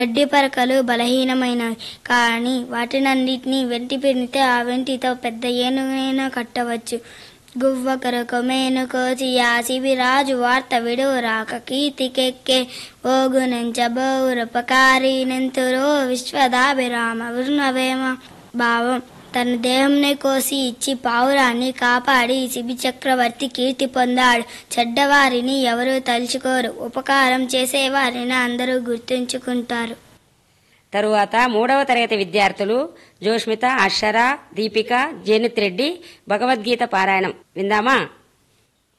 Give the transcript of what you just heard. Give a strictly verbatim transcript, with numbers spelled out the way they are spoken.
గడ్డి పరకలు బలహీనమైనవి, కానీ వాటినన్నిటినీ వెంటి పెడితే ఆ వెంటితో పెద్ద ఏనుగైనా కట్టవచ్చు. గువ్వ కొరకు మేను కోచి యాసిబిరాజు వార్త విడురాక కీర్తికెక్కే ఓగునెంచబోరుపకారి నెంతురో విశ్వదాభిరామ వృణవేమ. భావం: తన దేహంనే కోసి ఇచ్చి పావురాన్ని కాపాడి శిబి చక్రవర్తి కీర్తి పొందాడు. చెడ్డవారిని ఎవరూ తలుచుకోరు, ఉపకారం చేసేవారిని అందరూ గుర్తుంచుకుంటారు. తరువాత మూడవ తరగతి విద్యార్థులు జోష్మిత, అక్షర, దీపిక, జేనిత్ రెడ్డి భగవద్గీత పారాయణం విందామా?